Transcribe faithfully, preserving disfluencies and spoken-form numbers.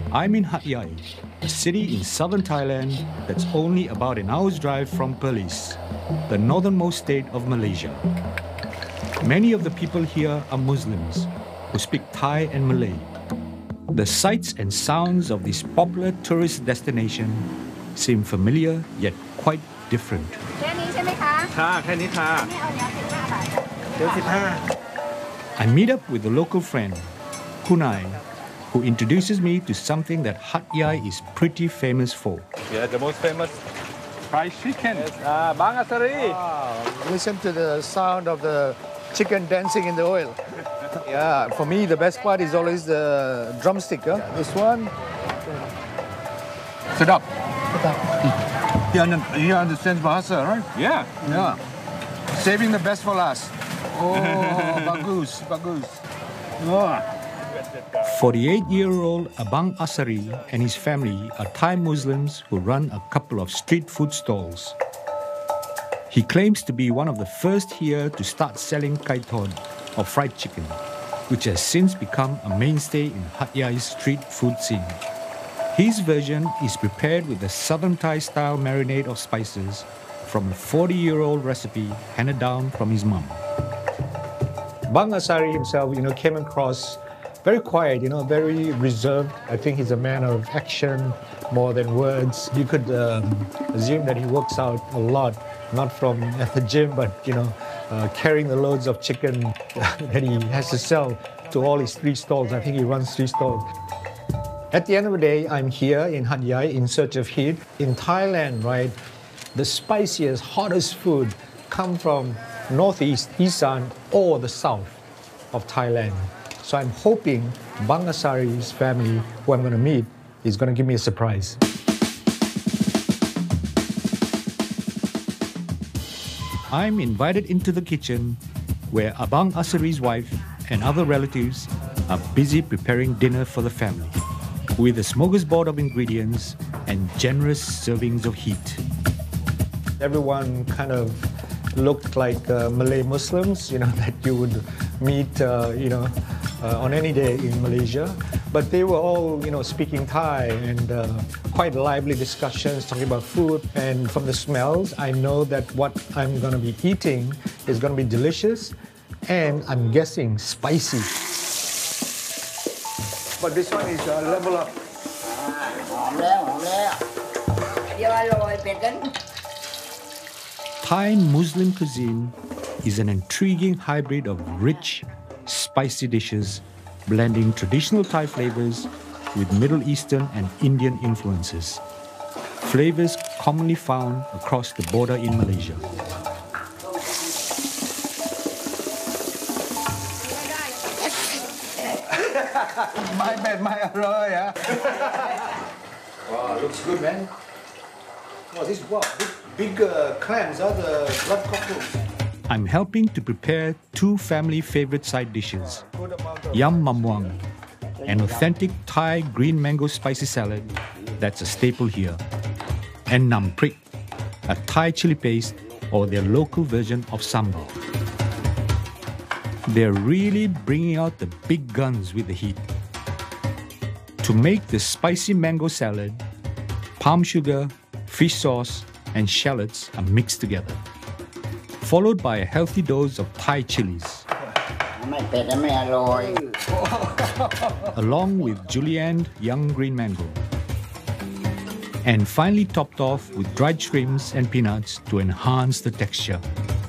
I'm in Hat Yai, a city in southern Thailand that's only about an hour's drive from Perlis, the northernmost state of Malaysia. Many of the people here are Muslims who speak Thai and Malay. The sights and sounds of this popular tourist destination seem familiar yet quite different. I meet up with a local friend, Kunai, who introduces me to something that Hat Yai is pretty famous for. Yeah, the most famous fried chicken. Yes, uh, Bang Asari. Wow. Listen to the sound of the chicken dancing in the oil. Yeah, for me the best part is always the drumstick. Huh? This one. Sedap. He, under, he understands Bahasa, right? Yeah. Yeah. Saving the best for last. Oh, bagus, bagus. Oh. forty-eight-year-old Abang Asari and his family are Thai Muslims who run a couple of street food stalls. He claims to be one of the first here to start selling kai ton, or fried chicken, which has since become a mainstay in Hat Yai's street food scene. His version is prepared with the Southern Thai style marinade of spices from a forty-year-old recipe handed down from his mom. Bang Asari himself, you know, came across very quiet, you know, very reserved. I think he's a man of action more than words. You could um, assume that he works out a lot, not from at the gym, but, you know, uh, carrying the loads of chicken that he has to sell to all his three stalls. I think he runs three stalls. At the end of the day, I'm here in Hat Yai in search of heat. In Thailand, right, the spiciest, hottest food come from northeast, Isan, or the south of Thailand. So I'm hoping Bang Asari's family, who I'm going to meet, is going to give me a surprise. I'm invited into the kitchen where Abang Asari's wife and other relatives are busy preparing dinner for the family with a smorgasbord of ingredients and generous servings of heat. Everyone kind of looked like uh, Malay Muslims, you know, that you would meet, uh, you know, uh, on any day in Malaysia. But they were all, you know, speaking Thai and uh, quite lively discussions, talking about food. And from the smells, I know that what I'm going to be eating is going to be delicious and I'm guessing spicy. But this one is uh, level up. Thai Muslim cuisine is an intriguing hybrid of rich, spicy dishes, blending traditional Thai flavors with Middle Eastern and Indian influences. Flavors commonly found across the border in Malaysia. My bad, my arrow, yeah. Wow, looks good, man. Wow, this wow, big, big uh, clams are the blood cockles. I'm helping to prepare two family favorite side dishes, Yam Mamwang, an authentic Thai green mango spicy salad that's a staple here, and Nam Prik, a Thai chili paste or their local version of sambal. They're really bringing out the big guns with the heat. To make the spicy mango salad, palm sugar, fish sauce, and shallots are mixed together, followed by a healthy dose of Thai chilies, along with julienned young green mango, and finally topped off with dried shrimps and peanuts to enhance the texture.